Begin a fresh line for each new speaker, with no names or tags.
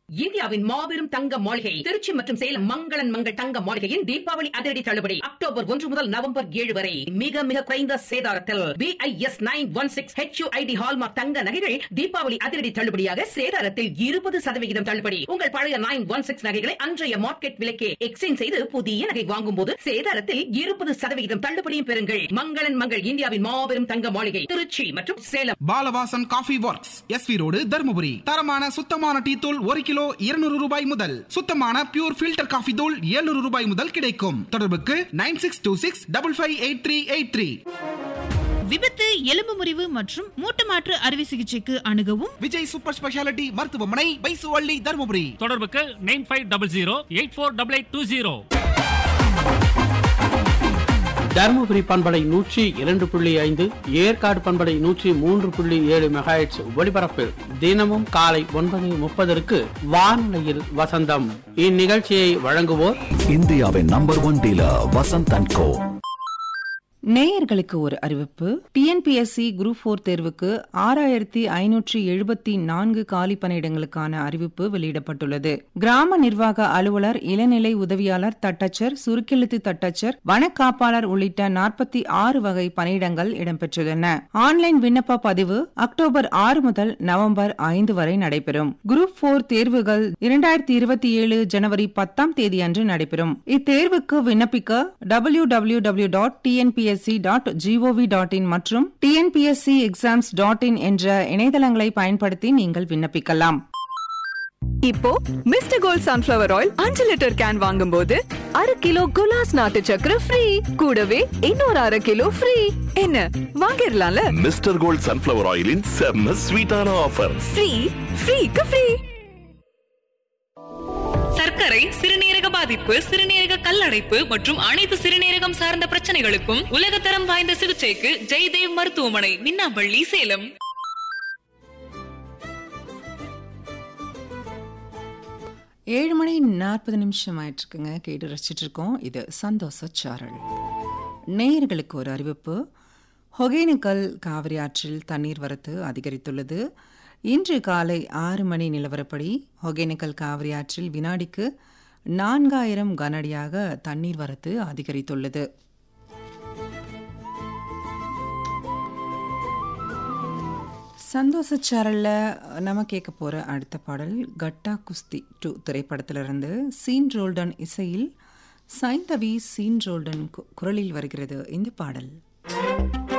இந்தியாவின் மாபெரும் தங்க மாளிகை திருச்சி மற்றும் சேலம் மங்களன் மங்கள் தங்க மாளிகையின் தீபாவளி அதிரடி தள்ளுபடி அக்டோபர் 1 முதல் நவம்பர் 7 வரை மிக மிக குறைந்த சேதாரத்தில் BIS 916 HUID ஹால்மார்க் தங்க நகைகள் தீபாவளி அதிரடி தள்ளுபடியாக சேதாரத்தில் 20% தள்ளுபடி. உங்கள் பழைய 916 நகைகளை அன்றைய மார்க்கெட் விலைக்கே எக்ஸ்சேஞ்ச் செய்து புதிய நகை வாங்கும் போது சேதாரத்தில் 20% தள்ளுபடியும் பெறுங்கள். மங்களன் மங்கள் இந்தியாவின் மாபெரும் தங்க மாளிகை திருச்சி மற்றும் Salem.
Balavasan coffee works SV road Dharmapuri. தரமான சுத்தமான டீ தூள் 1 கிலோ 200 ரூபாய் முதல், சுத்தமான பியூர் ஃபில்டர் காஃபி தூள் 700 ரூபாய் முதல் கிடைக்கும். தொடர்புக்கு 9626558383.
விபத்து, எலும்பு முறிவு மற்றும் மூட்டு மாற்று அறுவை சிகிச்சைக்கு அணுகவும்
விஜய் சூப்பர் ஸ்பெஷாலிட்டி மருத்துவமனை, பைசுவள்ளி, தர்மபுரி.
தொடர்புக்கு 9500848820.
தருமபுரி பண்பலை 102.5, ஏற்காடு பண்பலை 103.7 மெகாஹெர்ட்ஸ் ஒலிபரப்பில் தினமும் காலை 9:30 வானொலியில் வசந்தம். இந்நிகழ்ச்சியை வழங்குவோர்
இந்தியாவின் நம்பர் 1 டீலர் வசந்த் அண்ட் கோ.
நேயர்களுக்கு ஒரு அறிவிப்பு. TNPSC குரூப் 4 தேர்வுக்கு 6574 காலி பணியிடங்களுக்கான அறிவிப்பு வெளியிடப்பட்டுள்ளது. கிராம நிர்வாக அலுவலர், இளநிலை உதவியாளர், தட்டச்சர், சுருக்கெழுத்து தட்டச்சர், வனக்காப்பாளர் உள்ளிட்ட 46 வகை பணியிடங்கள் இடம்பெற்றுள்ளன. ஆன்லைன் விண்ணப்ப பதிவு அக்டோபர் 6 முதல் நவம்பர் 5 வரை நடைபெறும். குரூப் 4 தேர்வுகள் 2027 ஜனவரி 10 தேதி அன்று நடைபெறும். இத்தேர்வுக்கு விண்ணப்பிக்க www.tnpsc.gov.in மற்றும் tnpscexams.in என்ற இணையதளங்களை பயன்படுத்தி நீங்கள் விண்ணப்பிக்கலாம்.
இப்போ mister gold sunflower oil 5 litre can வாங்கும்போது 1/2 கிலோ குலாஸ் நாட்டு சக்கரை ஃப்ரீ, கூடவே இன்னொரு 1/2 கிலோ ஃப்ரீ. என்ன வாங்கிடலாம்ல?
மிஸ்டர் கோல்ட் சன்ஃபிளவர் ஆயிலின் செம்ம ஸ்வீட்டான ஆஃபர்.
ஃப்ரீக்கு ஃப்ரீ. சர்க்கரை, சிறுநீரக பாதிப்பு, சிறுநீரக கல்லடைப்பு மற்றும் அனைத்து சிறுநீரகம் சார்ந்த பிரச்சனைகளுக்கும் உலகத்தரம் வாய்ந்த சிகிச்சைக்கு ஜெய்தேவ் மருத்துவமனை, மின்னாம்பள்ளி, சேலம்.
7:40 ஆயிட்டிருக்குங்க. கேட்டு ரசிச்சிட்டு இருக்கோம். இது சந்தோஷ சாரல். நேயர்களுக்கு ஒரு அறிவிப்பு. ஒகேனக்கல் காவிரி ஆற்றில் தண்ணீர் வரத்து அதிகரித்துள்ளது. இன்று காலை 6 மணி நிலவரப்படி ஒகேனக்கல் காவிரி ஆற்றில் வினாடிக்கு 4000 கனஅடியாக தண்ணீர் வரத்து அதிகரித்துள்ளது. சந்தோஷ சாரல்ல நம்ம கேட்க போற அடுத்த பாடல் கட்டா குஸ்தி 2 திரைப்படத்திலிருந்து சீன் ரோல்டன் இசையில் சைந்தவி சீன் ரோல்டன் குரலில் வருகிறது இந்த பாடல்.